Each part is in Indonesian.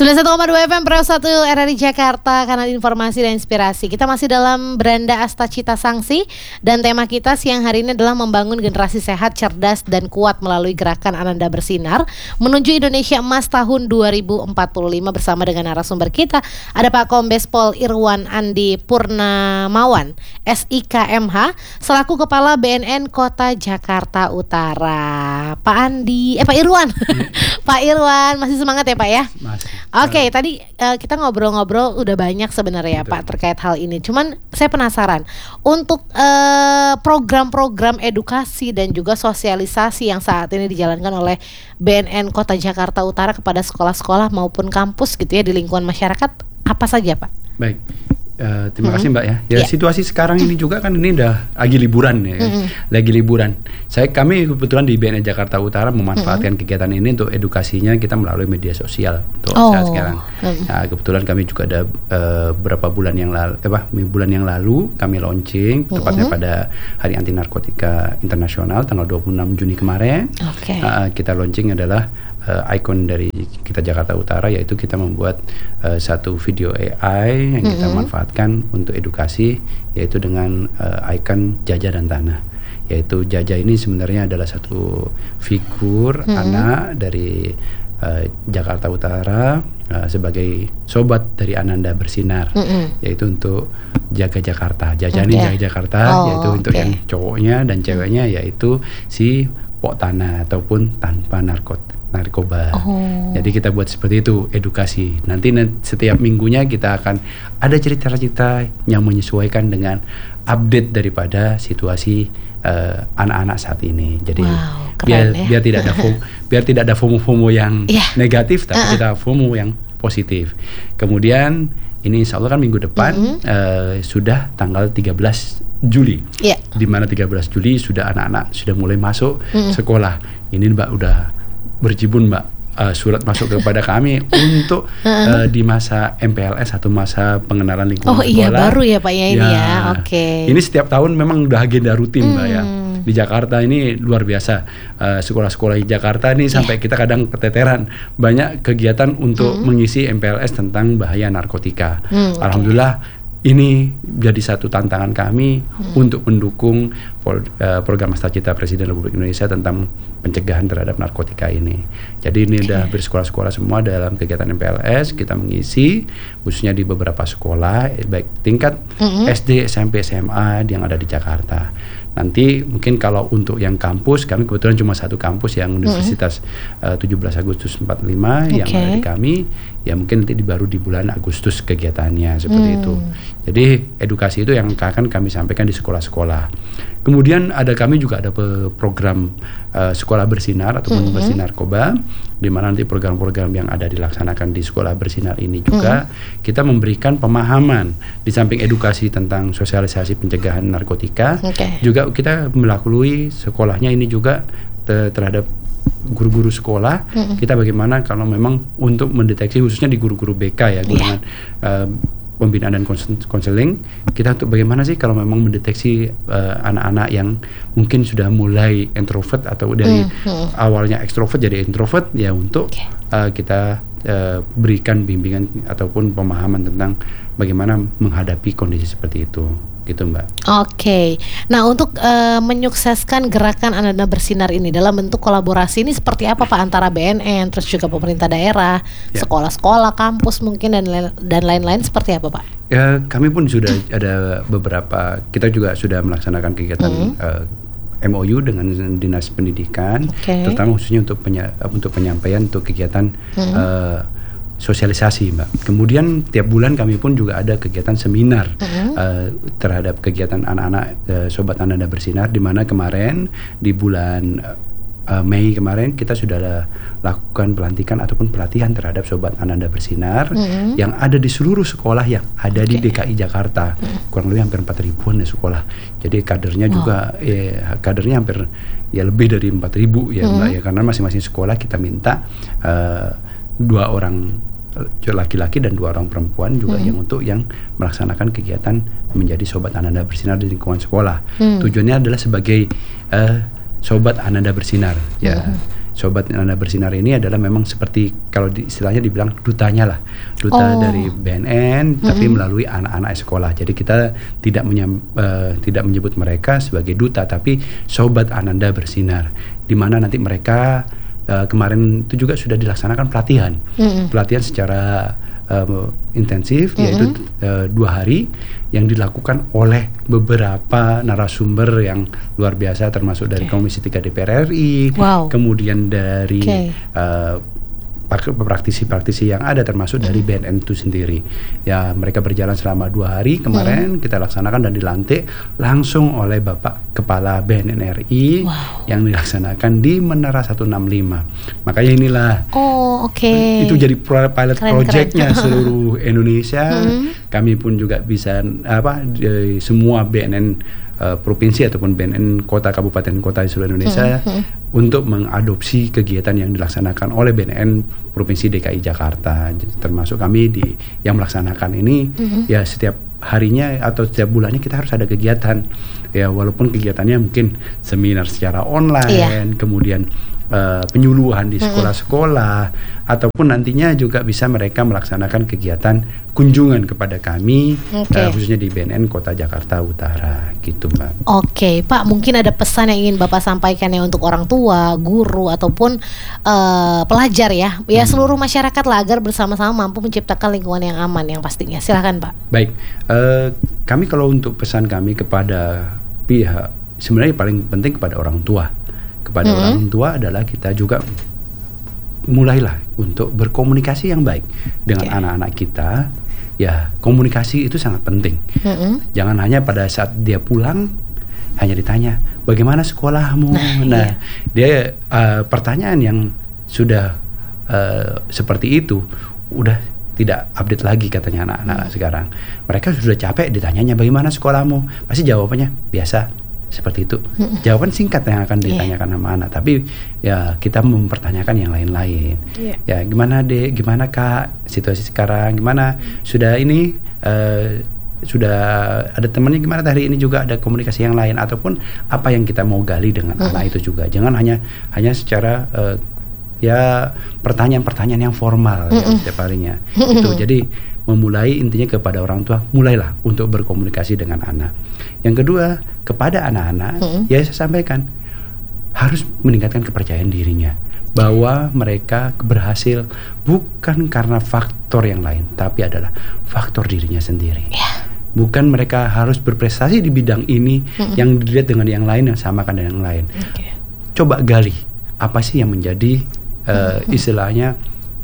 91,2 FM Pro 1 RRI Jakarta, kanal informasi dan inspirasi. Kita masih dalam Beranda Asta Cita Sangsi, dan tema kita siang hari ini adalah membangun generasi sehat, cerdas, dan kuat melalui gerakan Ananda Bersinar menuju Indonesia Emas tahun 2045. Bersama dengan narasumber kita ada Pak Kombes Pol Irwan Andi Purnamawan, SIKMH, selaku Kepala BNN Kota Jakarta Utara. Pak Irwan, Pak Irwan, masih semangat ya Pak ya? Masih. Oke, tadi kita ngobrol-ngobrol udah banyak sebenarnya Pak terkait hal ini. Cuman saya penasaran untuk program-program edukasi dan juga sosialisasi yang saat ini dijalankan oleh BNN Kota Jakarta Utara kepada sekolah-sekolah maupun kampus gitu ya di lingkungan masyarakat, apa saja Pak? Baik. Terima kasih Mbak ya. Situasi sekarang ini juga kan ini udah lagi liburan ya. Lagi liburan. Kami kebetulan di BNN Jakarta Utara memanfaatkan kegiatan ini untuk edukasinya kita melalui media sosial untuk saat sekarang. Nah, kebetulan kami juga ada beberapa bulan yang lalu kami launching tepatnya pada Hari Anti Narkotika Internasional tanggal 26 Juni kemarin. Kita launching adalah ikon dari kita Jakarta Utara, yaitu kita membuat satu video AI yang kita manfaatkan untuk edukasi, yaitu dengan ikon Jaja dan Tanah. Yaitu Jaja ini sebenarnya adalah satu figur anak dari Jakarta Utara sebagai sobat dari Ananda Bersinar, yaitu untuk jaga Jakarta. Jaja ini jaga Jakarta, yaitu untuk yang cowoknya, dan ceweknya yaitu si Pok Tanah ataupun tanpa narkoba. Jadi kita buat seperti itu edukasi. Nanti setiap minggunya kita akan ada cerita-cerita yang menyesuaikan dengan update daripada situasi anak-anak saat ini. Jadi biar tidak ada FOMO yang negatif, tapi kita FOMO yang positif. Kemudian ini insya Allah kan minggu depan sudah tanggal 13 Juli, di mana 13 Juli sudah anak-anak sudah mulai masuk sekolah. Ini Mbak udah berjibun Mbak surat masuk kepada kami untuk di masa MPLS atau masa pengenalan lingkungan sekolah. Iya baru ya Pak ya ini ya. Ini setiap tahun memang udah agenda rutin Mbak ya. Di Jakarta ini luar biasa, sekolah-sekolah di Jakarta ini sampai kita kadang keteteran banyak kegiatan untuk mengisi MPLS tentang bahaya narkotika. Alhamdulillah ini jadi satu tantangan kami untuk mendukung program Asta Cita Presiden Republik Indonesia tentang pencegahan terhadap narkotika ini. Jadi ini udah bersekolah-sekolah semua dalam kegiatan MPLS, kita mengisi khususnya di beberapa sekolah baik tingkat SD, SMP, SMA yang ada di Jakarta. Nanti mungkin kalau untuk yang kampus, kami kebetulan cuma satu kampus yang Universitas 17 Agustus 45 yang ada di kami, ya mungkin nanti baru di bulan Agustus kegiatannya seperti itu. Jadi edukasi itu yang akan kami sampaikan di sekolah-sekolah. Kemudian kami juga ada program sekolah bersinar ataupun bersinar narkoba, di mana nanti program-program yang ada dilaksanakan di sekolah bersinar ini juga kita memberikan pemahaman di samping edukasi tentang sosialisasi pencegahan narkotika, juga kita melalui sekolahnya ini juga terhadap guru-guru sekolah, kita bagaimana kalau memang untuk mendeteksi khususnya di guru-guru BK ya, golongan pembinaan dan konseling, kita untuk bagaimana sih kalau memang mendeteksi anak-anak yang mungkin sudah mulai introvert atau dari awalnya ekstrovert jadi introvert, ya untuk kita berikan bimbingan ataupun pemahaman tentang bagaimana menghadapi kondisi seperti itu. Gitu Mbak. Nah untuk menyukseskan gerakan Ananda Bersinar ini dalam bentuk kolaborasi ini seperti apa Pak antara BNN terus juga pemerintah daerah, sekolah-sekolah, kampus mungkin dan lain-lain seperti apa Pak? Ya, kami pun sudah ada beberapa, kita juga sudah melaksanakan kegiatan MOU dengan Dinas Pendidikan, terutama khususnya untuk penyampaian untuk kegiatan sosialisasi Mbak. Kemudian tiap bulan kami pun juga ada kegiatan seminar terhadap kegiatan anak-anak Sobat Ananda Bersinar, di mana kemarin di bulan Mei kemarin kita sudah lakukan pelantikan ataupun pelatihan terhadap Sobat Ananda Bersinar yang ada di seluruh sekolah yang ada di DKI Jakarta. Kurang lebih hampir 4.000-an ya sekolah. Jadi kadernya juga kadernya hampir ya lebih dari 4.000 ya Mbak ya, karena masing-masing sekolah kita minta 2 orang laki-laki dan 2 orang perempuan juga yang untuk yang melaksanakan kegiatan menjadi Sobat Ananda Bersinar di lingkungan sekolah. Tujuannya adalah sebagai Sobat Ananda Bersinar ya. Sobat Ananda Bersinar ini adalah memang seperti kalau istilahnya dibilang dutanya lah, duta dari BNN, tapi melalui anak-anak sekolah. Jadi kita tidak menyebut mereka sebagai duta, tapi Sobat Ananda Bersinar, di mana nanti mereka kemarin itu juga sudah dilaksanakan pelatihan secara intensif, yaitu 2 hari yang dilakukan oleh beberapa narasumber yang luar biasa, termasuk dari Komisi 3 DPR RI, kemudian dari praktisi-praktisi yang ada, termasuk dari BNN itu sendiri. Ya, mereka berjalan selama 2 hari kemarin, kita laksanakan dan dilantik langsung oleh Bapak Kepala BNN RI yang dilaksanakan di Menara 165. Makanya inilah itu jadi pilot projectnya seluruh Indonesia. Kami pun juga bisa semua BNN provinsi ataupun BNN kota, kabupaten, kota di seluruh Indonesia untuk mengadopsi kegiatan yang dilaksanakan oleh BNN Provinsi DKI Jakarta. Termasuk kami yang melaksanakan ini, ya setiap harinya atau setiap bulannya kita harus ada kegiatan. Ya, walaupun kegiatannya mungkin seminar secara online, kemudian penyuluhan di sekolah-sekolah, ataupun nantinya juga bisa mereka melaksanakan kegiatan kunjungan kepada kami, khususnya di BNN Kota Jakarta Utara, gitu Mbak. Oke, Pak, mungkin ada pesan yang ingin Bapak sampaikan ya untuk orang tua, guru, ataupun pelajar ya seluruh masyarakat lah, agar bersama-sama mampu menciptakan lingkungan yang aman yang pastinya. Silakan Pak. Baik, kami kalau untuk pesan kami kepada pihak, sebenarnya paling penting kepada orang tua. Kepada orang tua adalah kita juga mulailah untuk berkomunikasi yang baik dengan anak-anak kita. Ya, komunikasi itu sangat penting. Jangan hanya pada saat dia pulang hanya ditanya bagaimana sekolahmu. Dia pertanyaan yang sudah seperti itu udah tidak update lagi katanya anak-anak sekarang. Mereka sudah capek ditanyanya bagaimana sekolahmu, pasti jawabannya biasa. Seperti itu, jawaban singkat yang akan ditanyakan sama anak. Tapi ya kita mempertanyakan yang lain-lain. Ya, gimana Dek, gimana Kak, situasi sekarang gimana? Sudah ini sudah ada temannya gimana hari ini, juga ada komunikasi yang lain, ataupun apa yang kita mau gali dengan anak itu juga. Jangan hanya secara pertanyaan-pertanyaan yang formal setiap harinya. Itu jadi memulai intinya kepada orang tua, mulailah untuk berkomunikasi dengan anak. Yang kedua, kepada anak-anak, ya saya sampaikan harus meningkatkan kepercayaan dirinya, bahwa mereka berhasil bukan karena faktor yang lain, tapi adalah faktor dirinya sendiri. Bukan mereka harus berprestasi di bidang ini yang dilihat dengan yang lain, yang samakan dengan yang lain. Coba gali apa sih yang menjadi istilahnya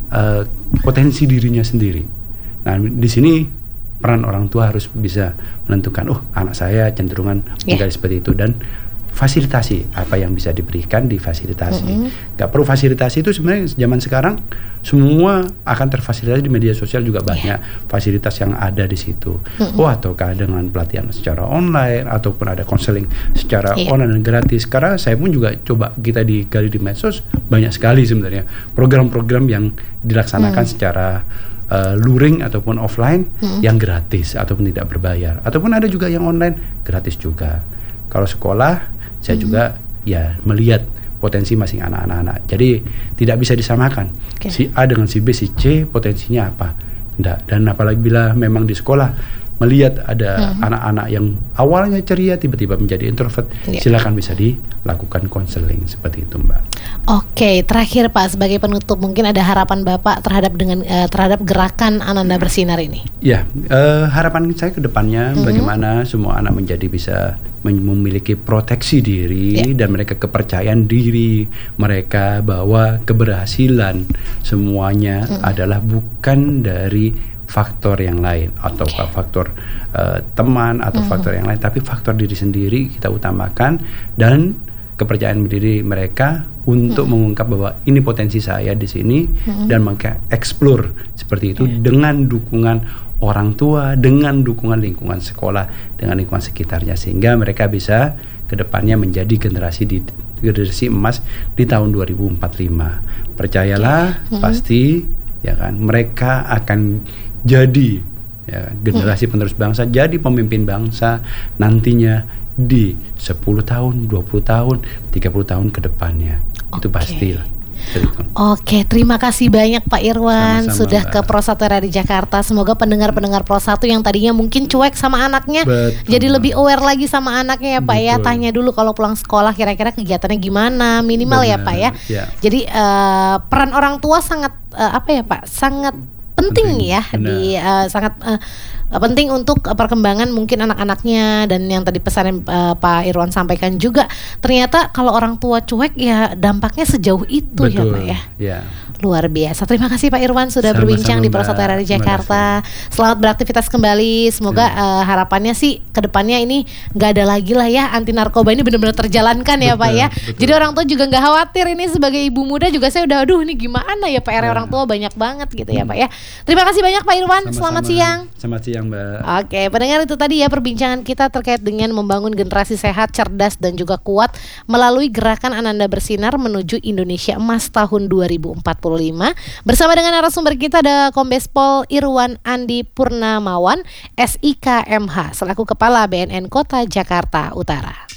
potensi dirinya sendiri. Nah, di sini peran orang tua harus bisa menentukan, anak saya cenderungan menggali seperti itu, dan fasilitasi apa yang bisa diberikan difasilitasi. Gak perlu fasilitasi itu, sebenarnya zaman sekarang semua akan terfasilitasi di media sosial juga banyak fasilitas yang ada di situ. Ataukah dengan pelatihan secara online, ataupun ada konseling secara online dan gratis. Karena saya pun juga coba kita digali di medsos, banyak sekali sebenarnya program-program yang dilaksanakan secara luring ataupun offline yang gratis ataupun tidak berbayar, ataupun ada juga yang online gratis juga. Kalau sekolah saya juga ya melihat potensi masing anak-anak. Jadi tidak bisa disamakan si A dengan si B, si C potensinya apa. Enggak. Dan apalagi bila memang di sekolah melihat ada anak-anak yang awalnya ceria tiba-tiba menjadi introvert, silakan bisa dilakukan konseling seperti itu Mbak. Oke, terakhir Pak, sebagai penutup mungkin ada harapan Bapak terhadap gerakan Ananda Bersinar ini. Ya, harapan saya ke depannya bagaimana semua anak menjadi bisa memiliki proteksi diri dan mereka kepercayaan diri mereka, bahwa keberhasilan semuanya adalah bukan dari faktor yang lain atau faktor teman atau faktor yang lain, tapi faktor diri sendiri kita utamakan, dan kepercayaan diri mereka untuk mengungkap bahwa ini potensi saya di sini, dan mereka explore seperti itu dengan dukungan orang tua, dengan dukungan lingkungan sekolah, dengan lingkungan sekitarnya, sehingga mereka bisa kedepannya menjadi generasi emas di tahun 2045. Percayalah, pasti ya kan, mereka akan jadi generasi penerus bangsa, jadi pemimpin bangsa nantinya di 10 tahun, 20 tahun, 30 tahun ke depannya. Itu pastilah. Oke, terima kasih banyak Pak Irwan. Sama-sama, sudah Mbak. ke Pro 1 RRI Jakarta. Semoga pendengar-pendengar Pro 1 yang tadinya mungkin cuek sama anaknya, Betul, jadi Mbak. lebih aware lagi sama anaknya ya Pak ya. Betul. Tanya dulu kalau pulang sekolah kira-kira kegiatannya gimana, minimal ya Pak ya. Ya. Jadi peran orang tua sangat apa ya Pak, sangat penting ya, di sangat penting untuk perkembangan mungkin anak-anaknya. Dan yang tadi pesan Pak Irwan sampaikan juga, ternyata kalau orang tua cuek ya dampaknya sejauh itu. Betul. Ya Pak ya. Ya. Luar biasa. Terima kasih Pak Irwan sudah Sama-sama, berbincang di Pro Mbak. 1 RRI Terima Jakarta. Selamat beraktivitas kembali. Semoga harapannya sih kedepannya ini nggak ada lagi lah ya, anti narkoba ini benar-benar terjalankan ya Pak ya. Betul. Jadi orang tua juga nggak khawatir. Ini sebagai ibu muda juga saya udah aduh ini gimana ya PR orang tua banyak banget gitu ya Pak ya. Terima kasih banyak Pak Irwan. Sama-sama. Selamat siang. Selamat siang Mbak. Oke, pendengar, itu tadi ya perbincangan kita terkait dengan membangun generasi sehat, cerdas dan juga kuat melalui gerakan Ananda Bersinar menuju Indonesia Emas tahun 2045. Bersama dengan narasumber kita ada Kombes Pol Irwan Andi Purnamawan, SIK MH, selaku Kepala BNN Kota Jakarta Utara.